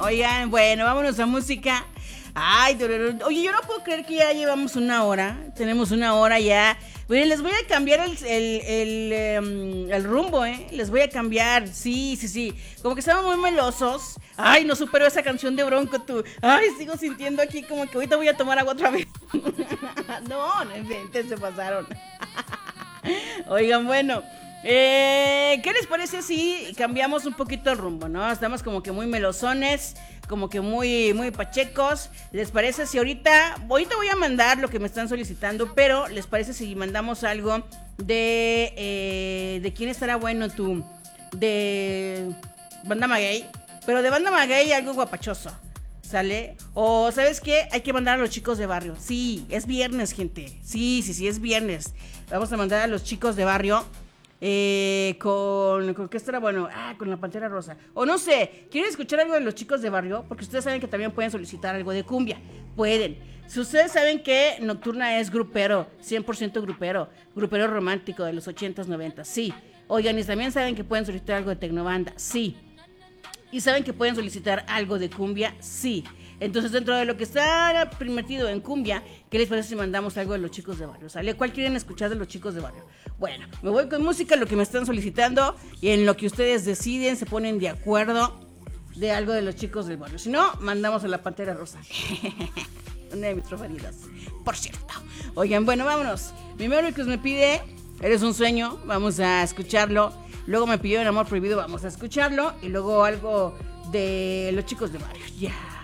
Oigan, bueno, vámonos a música. Ay, oye, yo no puedo creer que ya llevamos una hora. Tenemos una hora ya. Miren, les voy a cambiar el rumbo, ¿eh? Les voy a cambiar. Sí. Como que estamos muy melosos. Ay, no supero esa canción de Bronco, tú. Ay, sigo sintiendo aquí como que ahorita voy a tomar agua otra vez. No inventen, se pasaron. Oigan, bueno. ¿Qué les parece si cambiamos un poquito el rumbo, no? Estamos como que muy melosones, como que muy pachecos. ¿Les parece si ahorita voy a mandar lo que me están solicitando, pero les parece si mandamos algo de quién estará bueno tú? De Banda Maguey, pero de Banda Maguey algo guapachoso, ¿sale? O ¿sabes qué? Hay que mandar a los chicos de barrio. Sí, es viernes, gente. Sí, es viernes. Vamos a mandar a los chicos de barrio. ¿Con qué estará bueno? Con la Pantera Rosa. O no sé, ¿quieren escuchar algo de los chicos de barrio? Porque ustedes saben que también pueden solicitar algo de cumbia. Pueden. Si ustedes saben que Nocturna es grupero, 100% grupero romántico de los 80s, 90s, sí. Oigan, y también saben que pueden solicitar algo de tecnobanda, sí. Y saben que pueden solicitar algo de cumbia, sí. Entonces, dentro de lo que está permitido en cumbia, ¿qué les parece si mandamos algo de los chicos de barrio? ¿Sale? ¿Cuál quieren escuchar de los chicos de barrio? Bueno, me voy con música, lo que me están solicitando, y en lo que ustedes deciden, se ponen de acuerdo de algo de los chicos del barrio. Si no, mandamos a la Pantera Rosa. Una de mis preferidas, por cierto. Oigan, bueno, vámonos. Primero que me pide, Eres un sueño, vamos a escucharlo. Luego me pidió El amor prohibido, vamos a escucharlo. Y luego algo de los chicos de barrio. Ya.